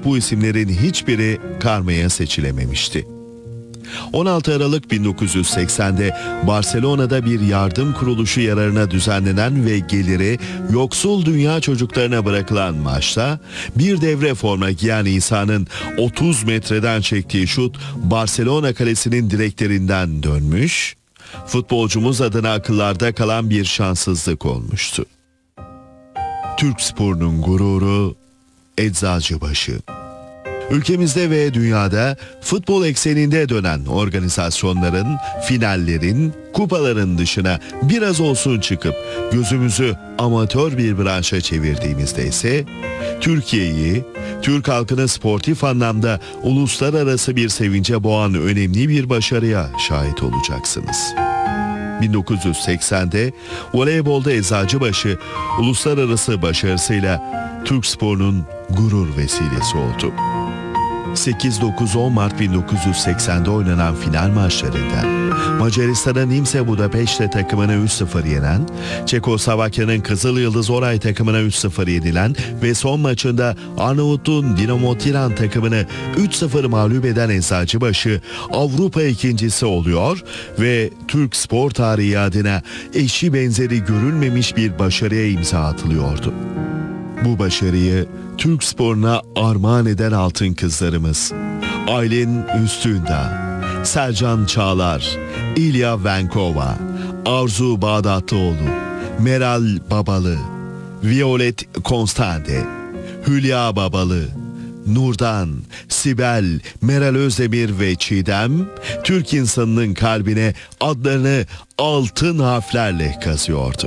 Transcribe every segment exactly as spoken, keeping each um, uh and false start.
bu isimlerin hiçbiri karmaya seçilememişti. on altı Aralık bin dokuz yüz seksende Barcelona'da bir yardım kuruluşu yararına düzenlenen ve geliri yoksul dünya çocuklarına bırakılan maçta bir devre forma giyen İsa'nın otuz metreden çektiği şut Barcelona kalesinin direklerinden dönmüş, futbolcumuz adına akıllarda kalan bir şanssızlık olmuştu. Türkspor'un gururu Eczacıbaşı. Ülkemizde ve dünyada futbol ekseninde dönen organizasyonların, finallerin, kupaların dışına biraz olsun çıkıp gözümüzü amatör bir branşa çevirdiğimizde ise Türkiye'yi, Türk halkını sportif anlamda uluslararası bir sevince boğan önemli bir başarıya şahit olacaksınız. bin dokuz yüz seksende voleybolda Eczacıbaşı uluslararası başarısıyla Türkspor'un gurur vesilesi oldu. sekiz dokuz on Mart bin dokuz yüz seksende oynanan final maçlarında Macaristan'ın Nimse Budapeşte takımını üç sıfır yenen, Çekoslovakya'nın Kızıl Yıldız Oray takımına üç sıfır yenilen ve son maçında Arnavutluğun Dinamo Tiran takımını üç sıfır mağlup eden Eczacıbaşı Avrupa ikincisi oluyor ve Türk spor tarihi adına eşi benzeri görülmemiş bir başarıya imza atılıyordu. Bu başarıyı Türk sporuna armağan eden altın kızlarımız Aylin Üstündağ, Selcan Çağlar, İlya Venkova, Arzu Bağdatlıoğlu, Meral Babalı, Violet Konstante, Hülya Babalı, Nurdan, Sibel, Meral Özdemir ve Çiğdem, Türk insanının kalbine adlarını altın harflerle kazıyordu.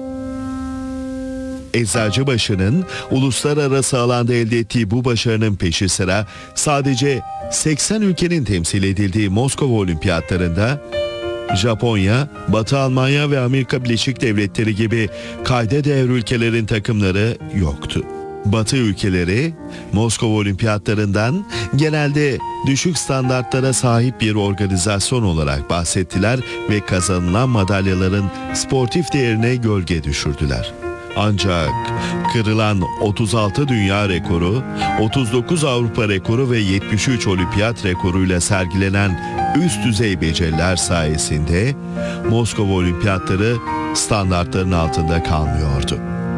Eczacıbaşı'nın uluslararası alanda elde ettiği bu başarının peşi sıra sadece seksen ülkenin temsil edildiği Moskova Olimpiyatlarında Japonya, Batı Almanya ve Amerika Birleşik Devletleri gibi kayda değer ülkelerin takımları yoktu. Batı ülkeleri Moskova Olimpiyatlarından genelde düşük standartlara sahip bir organizasyon olarak bahsettiler ve kazanılan madalyaların sportif değerine gölge düşürdüler. Ancak kırılan otuz altı dünya rekoru, otuz dokuz Avrupa rekoru ve yetmiş üç olimpiyat rekoruyla sergilenen üst düzey beceriler sayesinde Moskova Olimpiyatları standartların altında kalmıyordu.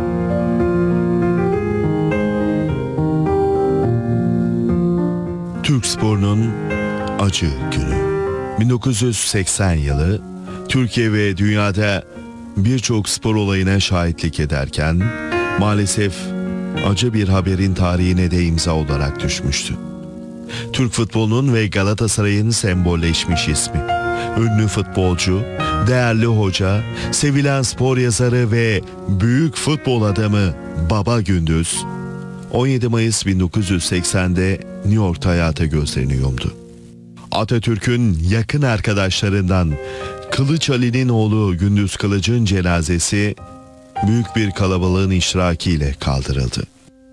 Türk sporunun acı günü. bin dokuz yüz seksen yılı Türkiye ve dünyada birçok spor olayına şahitlik ederken maalesef acı bir haberin tarihine de imza olarak düşmüştü. Türk futbolunun ve Galatasaray'ın sembolleşmiş ismi, ünlü futbolcu, değerli hoca, sevilen spor yazarı ve büyük futbol adamı Baba Gündüz on yedi Mayıs bin dokuz yüz seksende New York'ta hayata gözlerini yumdu. Atatürk'ün yakın arkadaşlarından Kılıç Ali'nin oğlu Gündüz Kılıç'ın cenazesi büyük bir kalabalığın iştirakiyle kaldırıldı.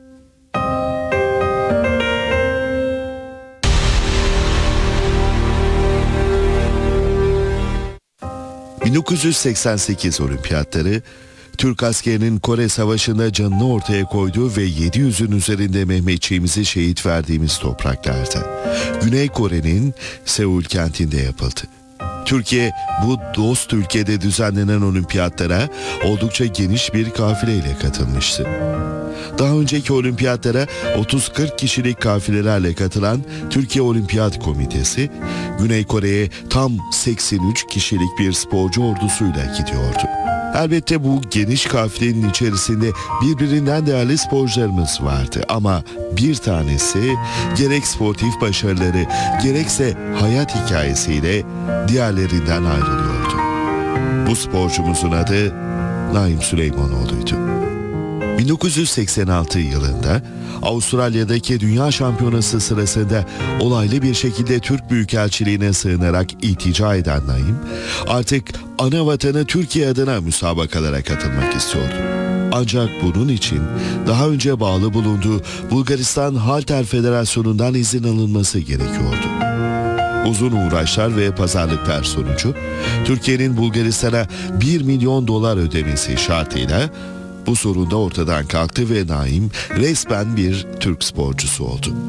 bin dokuz yüz seksen sekiz Olimpiyatları Türk askerinin Kore Savaşı'nda canını ortaya koyduğu ve yedi yüzün üzerinde Mehmetçiğimizi şehit verdiğimiz topraklarda, Güney Kore'nin Seul kentinde yapıldı. Türkiye bu dost ülkede düzenlenen olimpiyatlara oldukça geniş bir kafileyle katılmıştı. Daha önceki olimpiyatlara otuz kırk kişilik kafilelerle katılan Türkiye Olimpiyat Komitesi, Güney Kore'ye tam seksen üç kişilik bir sporcu ordusuyla gidiyordu. Elbette bu geniş kafilenin içerisinde birbirinden değerli sporcularımız vardı ama bir tanesi gerek sportif başarıları gerekse hayat hikayesiyle diğerlerinden ayrılıyordu. Bu sporcumuzun adı Naim Süleymanoğlu'ydu. bin dokuz yüz seksen altı yılında Avustralya'daki Dünya Şampiyonası sırasında olaylı bir şekilde Türk Büyükelçiliğine sığınarak iltica eden Naim, artık ana vatanı Türkiye adına müsabakalara katılmak istiyordu. Ancak bunun için daha önce bağlı bulunduğu Bulgaristan Halter Federasyonu'ndan izin alınması gerekiyordu. Uzun uğraşlar ve pazarlıklar sonucu Türkiye'nin Bulgaristan'a bir milyon dolar ödemesi şartıyla bu sorun da ortadan kalktı ve Naim resmen bir Türk sporcusu oldu.